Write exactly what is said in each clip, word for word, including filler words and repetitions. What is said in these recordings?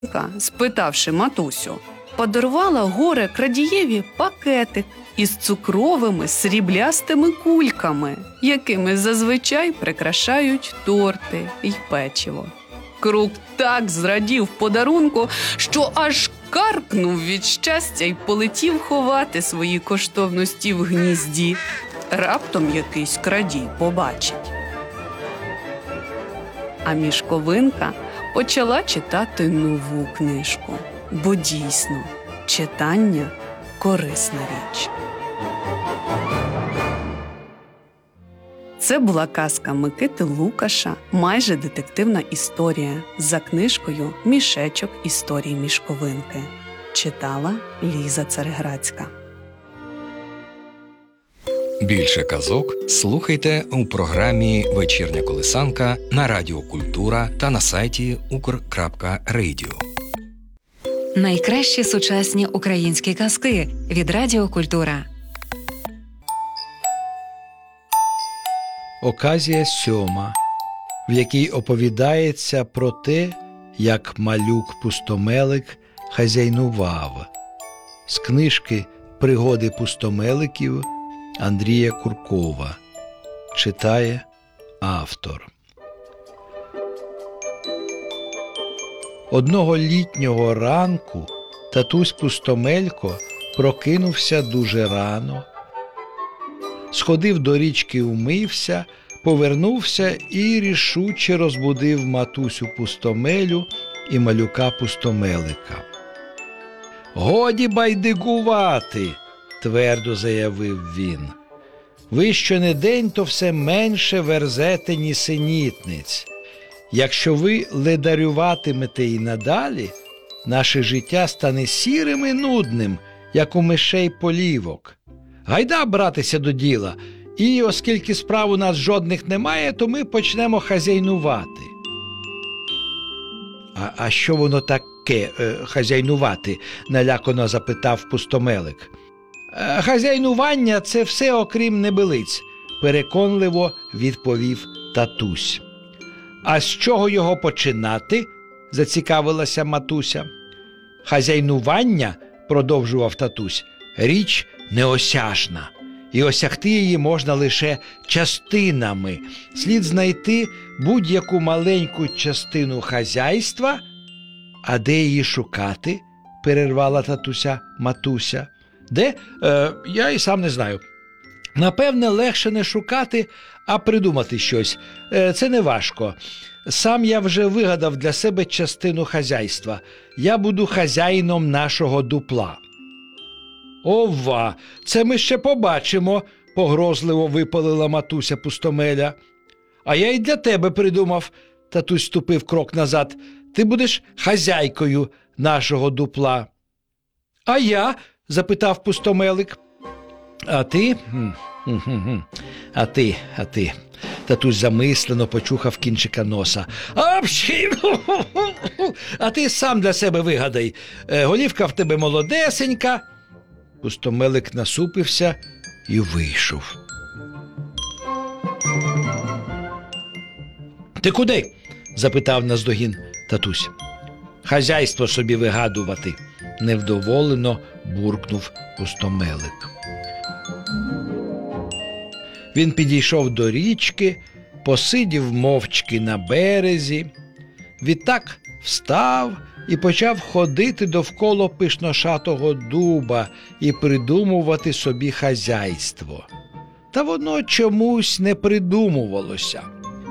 спитавши матусю, подарувала горе крадієві пакетик із цукровими сріблястими кульками, якими зазвичай прикрашають торти й печиво. Крук так зрадів подарунку, що аж каркнув від щастя й полетів ховати свої коштовності в гнізді. Раптом якийсь крадій побачить. А мішковинка почала читати нову книжку, бо дійсно читання – корисна річ. Це була казка Микити Лукаша «Майже детективна історія» за книжкою «Мішечок історій мішковинки». Читала Ліза Цареградська. Більше казок слухайте у програмі «Вечірня колисанка» на Радіо Культура та на сайті укр крапка радіо. Найкращі сучасні українські казки від Радіо Культура. Оказія сьома, в якій оповідається про те, як малюк-пустомелик хазяйнував. З книжки «Пригоди пустомеликів» Андрія Куркова. Читає автор. Одного літнього ранку татусь Пустомелько прокинувся дуже рано, сходив до річки, умився, повернувся і рішуче розбудив матусю Пустомелю і малюка Пустомелика. «Годі байдикувати!» – твердо заявив він. «Ви щонедень то все менше верзете нісенітниць. Якщо ви ледарюватимете і надалі, наше життя стане сірим і нудним, як у мишей полівок. Гайда братися до діла, і оскільки справ у нас жодних немає, то ми почнемо хазяйнувати». «А, а що воно таке, е, хазяйнувати?» – налякано запитав Пустомелик. «Е, «Хазяйнування – це все окрім небилиць», – переконливо відповів татусь. «А з чого його починати?» – зацікавилася матуся. «Хазяйнування, – продовжував татусь, – річ неосяжна, і осягти її можна лише частинами. Слід знайти будь-яку маленьку частину хазяйства». «А де її шукати?» – перервала татуся матуся. «Де? Е, я і сам не знаю. Напевне, легше не шукати, а придумати щось. Е, це не важко. Сам я вже вигадав для себе частину хазяйства. Я буду хазяїном нашого дупла». «Ова, це ми ще побачимо», – погрозливо випалила матуся Пустомеля. «А я й для тебе придумав», – татусь ступив крок назад. «Ти будеш хазяйкою нашого дупла». «А я?» – запитав Пустомелик. «А ти? А ти, а ти». Татусь замислено почухав кінчика носа. «А ти сам для себе вигадай. Голівка в тебе молодесенька». Пустомелик насупився і вийшов. «Ти куди?» – запитав наздогін татусь. «Хазяйство собі вигадувати», – невдоволено буркнув Пустомелик. Він підійшов до річки, посидів мовчки на березі, відтак встав і почав ходити довкола пишношатого дуба і придумувати собі хазяйство. Та воно чомусь не придумувалося.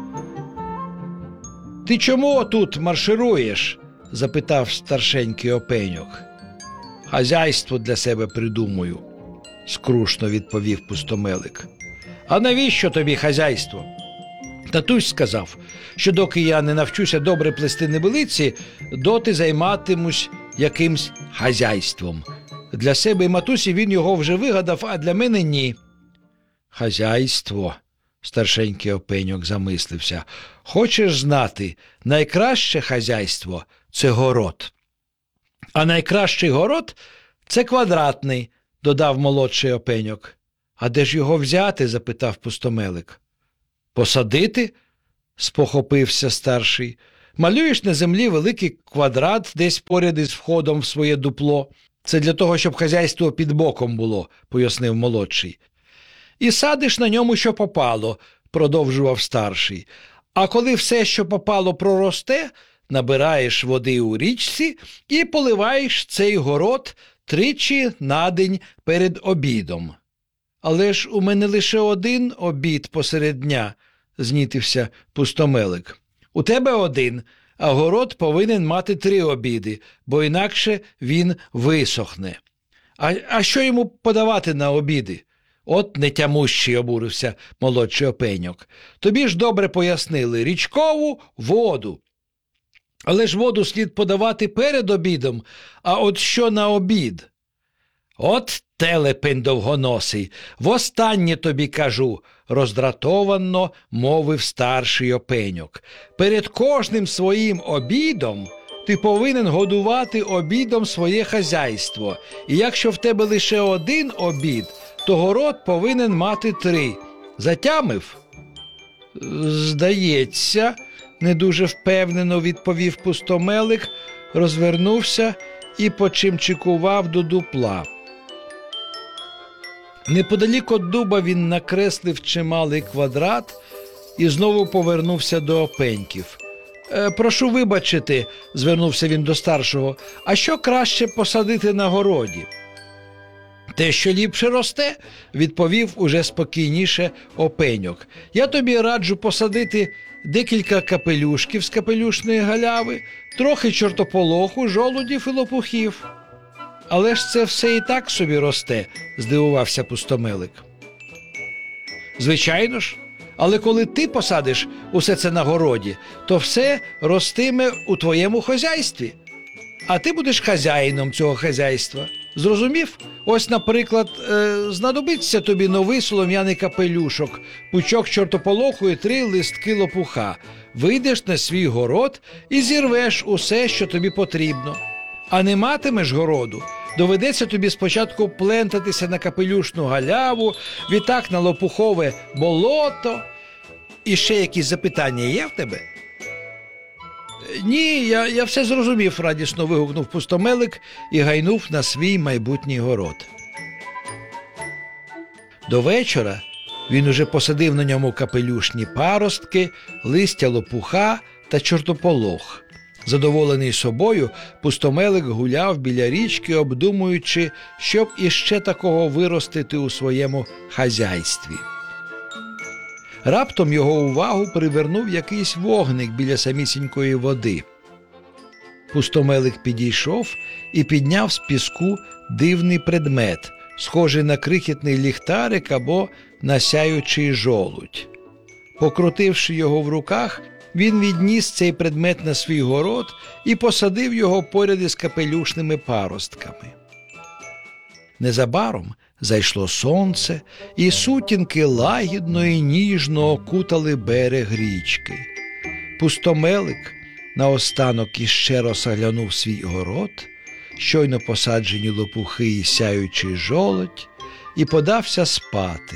«Ти чому тут маршируєш?» – запитав старшенький опеньок. «Хазяйство для себе придумую», – скрушно відповів Пустомелик. «А навіщо тобі хазяйство?» Татусь сказав, що доки я не навчуся добре плести небилиці, доти займатимусь якимсь хазяйством. Для себе і матусі він його вже вигадав, а для мене ні. «Хазяйство», – старшенький опеньок замислився. «Хочеш знати, найкраще хазяйство – це город. А найкращий город – це квадратний», – додав молодший опеньок. «А де ж його взяти?» – запитав Пустомелик. «Посадити?» – спохопився старший. Малюєш на землі великий квадрат десь поряд із входом в своє дупло. Це для того, щоб хазяйство під боком було, пояснив молодший. І садиш на ньому, що попало, продовжував старший. А коли все, що попало, проросте, набираєш води у річці і поливаєш цей город тричі на день перед обідом. Але ж у мене лише один обід посеред дня, знітився Пустомелик. У тебе один, а город повинен мати три обіди, бо інакше він висохне. А, а що йому подавати на обіди? От нетямущий, обурився молодший опеньок. Тобі ж добре пояснили, річкову воду. Але ж воду слід подавати перед обідом, а от що на обід? От телепень довгоносий, востаннє тобі кажу, роздратовано мовив старший опеньок. Перед кожним своїм обідом ти повинен годувати обідом своє хазяйство. І якщо в тебе лише один обід, то город повинен мати три. Затямив? Здається, не дуже впевнено відповів Пустомелик, розвернувся і почимчикував до дупла. Неподалік від дуба він накреслив чималий квадрат і знову повернувся до опеньків. «Е, прошу вибачити, звернувся він до старшого, а що краще посадити на городі? Те, що ліпше росте, відповів уже спокійніше опеньок. Я тобі раджу посадити декілька капелюшків з капелюшної галяви, трохи чортополоху, жолудів і лопухів. Але ж це все і так собі росте, здивувався Пустомелик. Звичайно ж, але коли ти посадиш усе це на городі, то все ростиме у твоєму хазяйстві. А ти будеш хазяїном цього хазяйства. Зрозумів? Ось, наприклад, е, знадобиться тобі новий солом'яний капелюшок, пучок чортополоху і три листки лопуха. Вийдеш на свій город і зірвеш усе, що тобі потрібно. А не матимеш городу, доведеться тобі спочатку плентатися на капелюшну галяву, відтак на лопухове болото. І ще якісь запитання є в тебе? Ні, я, я все зрозумів, радісно вигукнув Пустомелик і гайнув на свій майбутній город. До вечора він уже посадив на ньому капелюшні паростки, листя лопуха та чортополох. Задоволений собою, Пустомелик гуляв біля річки, обдумуючи, щоб іще такого виростити у своєму хазяйстві. Раптом його увагу привернув якийсь вогник біля самісінької води. Пустомелик підійшов і підняв з піску дивний предмет, схожий на крихітний ліхтарик або на сяючий жолудь. Покрутивши його в руках, він відніс цей предмет на свій город і посадив його поряд із капелюшними паростками. Незабаром зайшло сонце, і сутінки лагідно і ніжно окутали берег річки. Пустомелик наостанок іще раз оглянув свій город, щойно посаджені лопухи і сяючий жолудь, і подався спати.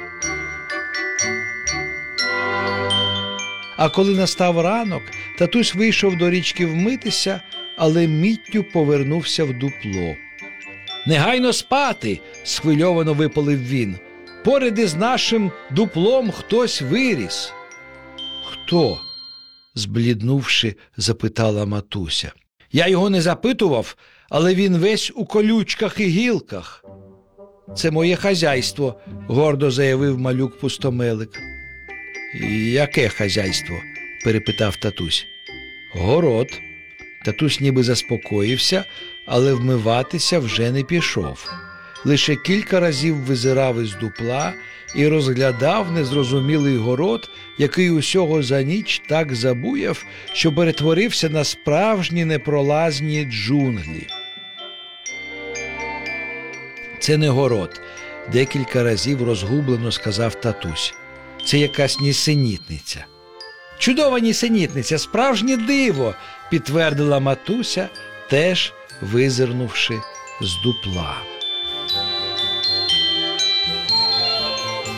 А коли настав ранок, татусь вийшов до річки вмитися, але миттю повернувся в дупло. «Негайно спати!» – схвильовано випалив він. «Поряд із нашим дуплом хтось виріс». «Хто?» – збліднувши, запитала матуся. «Я його не запитував, але він весь у колючках і гілках». «Це моє хазяйство», – гордо заявив малюк Пустомелик. «Яке хазяйство?» – перепитав татусь. «Город». Татусь ніби заспокоївся, але вмиватися вже не пішов. Лише кілька разів визирав із дупла і розглядав незрозумілий город, який усього за ніч так забуяв, що перетворився на справжні непролазні джунглі. «Це не город», – декілька разів розгублено сказав татусь. «Це якась нісенітниця». «Чудова нісенітниця, справжнє диво», – підтвердила матуся, теж визирнувши з дупла.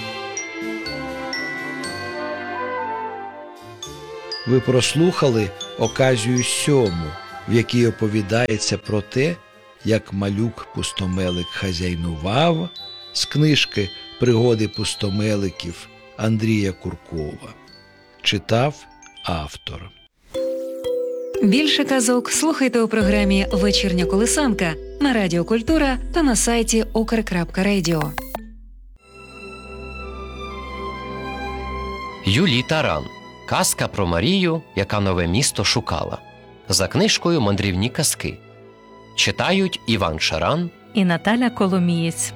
Ви прослухали оказію сьому, в якій оповідається про те, як малюк-пустомелик хазяйнував, з книжки «Пригоди пустомеликів» Андрія Куркова. Читав автор. Більше казок слухайте у програмі «Вечірня колисанка» на Радіо Культура та на сайті укр крапка радіо. Юлій Таран. Казка про Марію, яка нове місто шукала. За книжкою «Мандрівні казки». Читають Іван Шаран і Наталя Коломієць.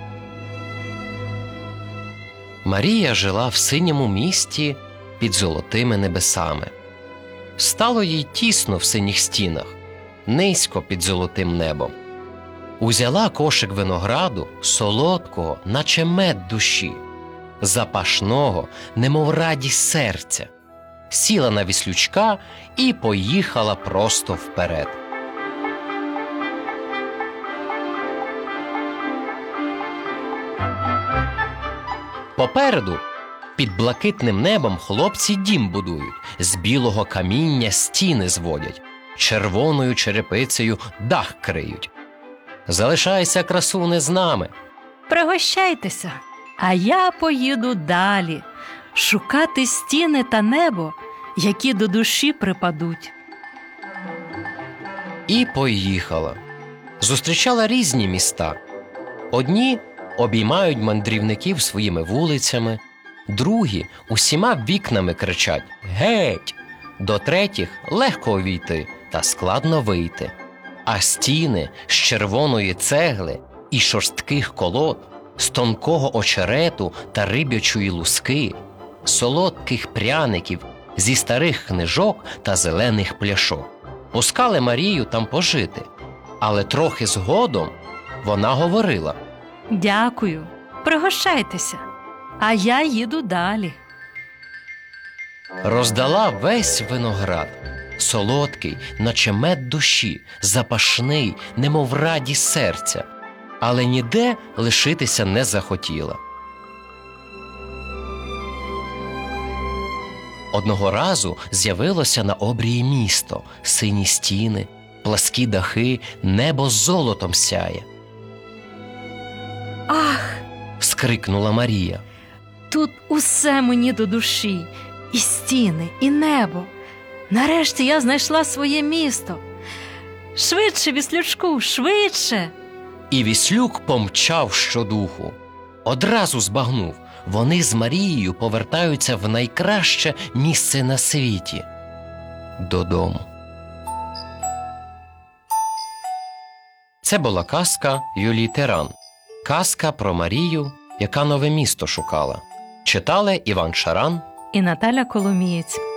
Марія жила в синьому місті під золотими небесами. Стало їй тісно в синіх стінах, низько під золотим небом. Узяла кошик винограду, солодкого, наче мед душі, запашного, немов радість серця, сіла на віслючка і поїхала просто вперед. Попереду, під блакитним небом, хлопці дім будують, з білого каміння стіни зводять, червоною черепицею дах криють. Залишайся, красуне, з нами. Пригощайтеся, а я поїду далі, шукати стіни та небо, які до душі припадуть. І поїхала. Зустрічала різні міста. Одні обіймають мандрівників своїми вулицями, другі усіма вікнами кричать «Геть!», до третіх легко увійти та складно вийти. А стіни з червоної цегли і шорстких колод, з тонкого очерету та риб'ячої луски, солодких пряників, зі старих книжок та зелених пляшок. Пускали Марію там пожити, але трохи згодом вона говорила: Дякую, пригощайтеся, а я їду далі. роздала весь виноград, солодкий, наче мед душі, запашний, немов радість серця, але ніде лишитися не захотіла. Одного разу з'явилося на обрії місто, сині стіни, пласкі дахи, небо золотом сяє. Ах, Скрикнула Марія. тут усе мені до душі, і стіни, і небо. Нарешті я знайшла своє місто. Швидше, віслючку, швидше. І віслюк помчав щодуху. Одразу збагнув, вони з Марією повертаються в найкраще місце на світі – додому. Це була казка Юлії Таран. Казка про Марію, яка нове місто шукала. Читали Іван Шаран І Наталя Коломієць.